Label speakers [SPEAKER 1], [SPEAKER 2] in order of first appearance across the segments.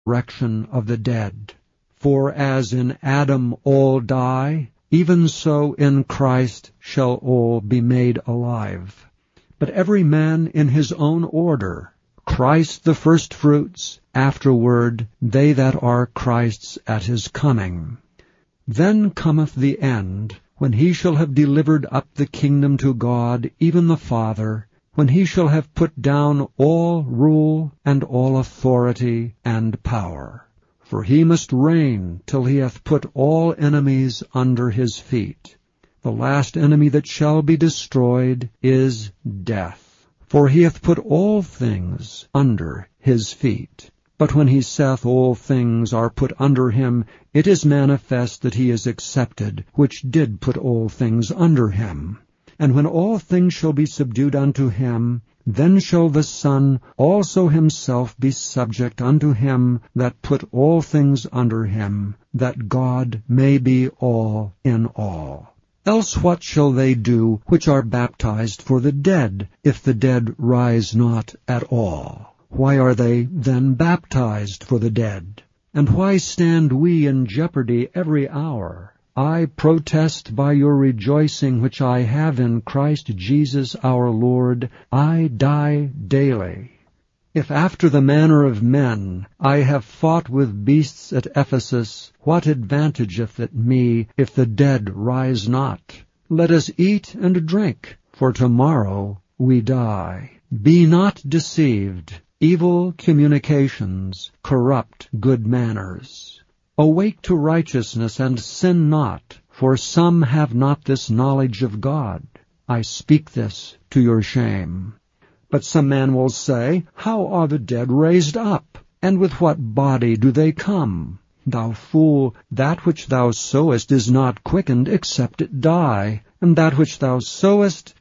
[SPEAKER 1] resurrection of the dead. For as in Adam all die, even so in Christ shall all be made alive. But every man in his own order, Christ the firstfruits, afterward they that are Christ's at his coming. Then cometh the end, when he shall have delivered up the kingdom to God, even the Father, when he shall have put down all rule and all authority and power. For he must reign till he hath put all enemies under his feet. The last enemy that shall be destroyed is death. For he hath put all things under his feet. But when he saith all things are put under him, it is manifest that he is accepted, which did put all things under him. And when all things shall be subdued unto him, then shall the Son also himself be subject unto him that put all things under him, that God may be all in all. Else what shall they do which are baptized for the dead, if the dead rise not at all? Why are they then baptized for the dead? And why stand we in jeopardy every hour? I protest by your rejoicing which I have in Christ Jesus our Lord, I die daily. If after the manner of men I have fought with beasts at Ephesus, what advantageth it me if the dead rise not? Let us eat and drink, for tomorrow we die. Be not deceived. Evil communications corrupt good manners. Awake to righteousness and sin not, for some have not this knowledge of God. I speak this to your shame. But some man will say, How are the dead raised up? And with what body do they come? Thou fool, that which thou sowest is not quickened, except it die. And that which thou sowest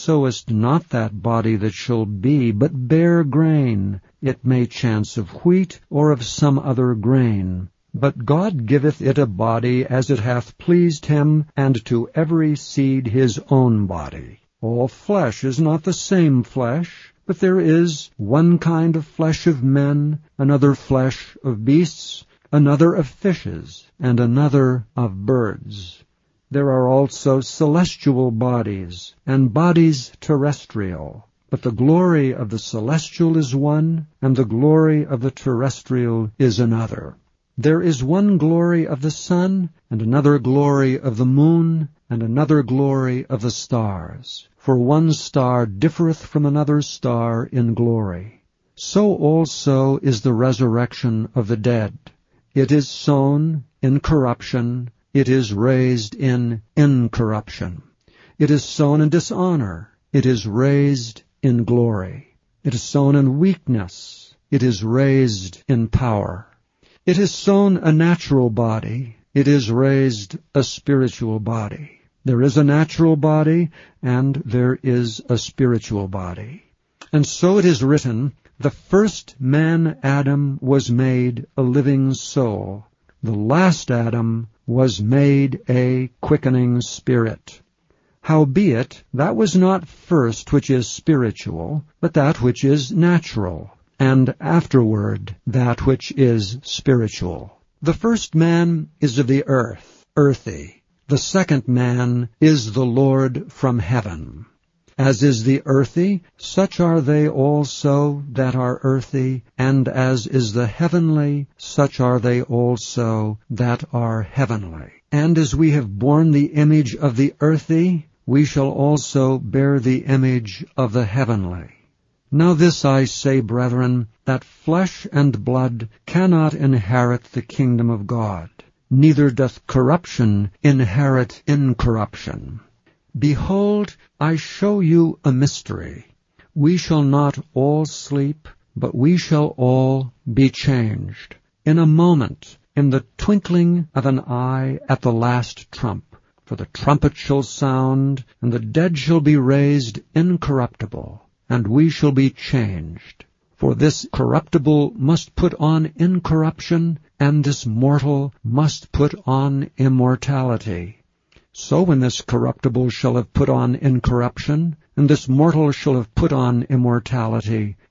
[SPEAKER 1] not that body that shall be, but bare grain. It may chance of wheat, or of some other grain. But God giveth it a body as it hath pleased him, and to every seed his own body. All flesh is not the same flesh, but there is one kind of flesh of men, another flesh of beasts, another of fishes, and another of birds. There are also celestial bodies, and bodies terrestrial. But the glory of the celestial is one, and the glory of the terrestrial is another. There is one glory of the sun, and another glory of the moon, and another glory of the stars. For one star differeth from another star in glory. So also is the resurrection of the dead. It is sown in corruption, it is raised in incorruption. It is sown in dishonor, it is raised in glory. It is sown in weakness, it is raised in power. It is sown a natural body, it is raised a spiritual body. There is a natural body, and there is a spiritual body. And so it is written, the first man Adam was made a living soul. The last Adam was made a quickening spirit. Howbeit, that was not first which is spiritual, but that which is natural, and afterward that which is spiritual. The first man is of the earth, earthy. The second man is the Lord from heaven. As is the earthy, such are they also that are earthy, and as is the heavenly, such are they also that are heavenly. And as we have borne the image of the earthy, we shall also bear the image of the heavenly. Now this I say, brethren, that flesh and blood cannot inherit the kingdom of God, neither doth corruption inherit incorruption. Behold, I show you a mystery. We shall not all sleep, but we shall all be changed. In a moment, in the twinkling of an eye at the last trump. For the trumpet shall sound, and the dead shall be raised incorruptible, and we shall be changed. For this corruptible must put on incorruption, and this mortal must put on immortality. So when this corruptible shall have put on incorruption, and this mortal shall have put on immortality,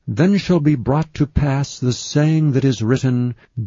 [SPEAKER 1] Then shall be brought to pass the saying that is written,